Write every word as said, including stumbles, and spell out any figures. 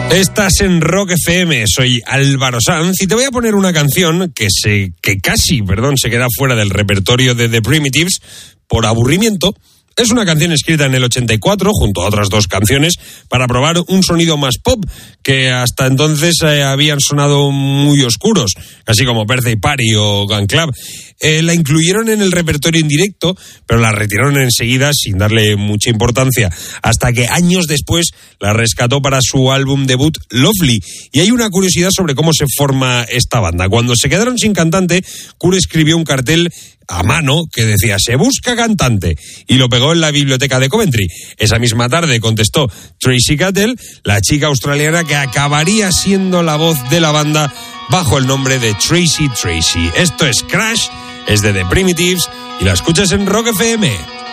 Estás en Rock F M, soy Álvaro Sanz y te voy a poner una canción que se que casi, perdón, se queda fuera del repertorio de The Primitives por aburrimiento. Es una canción escrita en el ochenta y cuatro, junto a otras dos canciones, para probar un sonido más pop, que hasta entonces eh, habían sonado muy oscuros, así como Birthday Party o Gun Club. Eh, la incluyeron en el repertorio en directo, pero la retiraron enseguida sin darle mucha importancia, hasta que años después la rescató para su álbum debut Lovely. Y hay una curiosidad sobre cómo se forma esta banda. Cuando se quedaron sin cantante, Kurt escribió un cartel a mano que decía "se busca cantante" y lo pegó en la biblioteca de Coventry. Esa misma tarde contestó Tracy Cattell, la chica australiana que acabaría siendo la voz de la banda bajo el nombre de Tracy Tracy. Esto es Crash, es de The Primitives y la escuchas en Rock F M.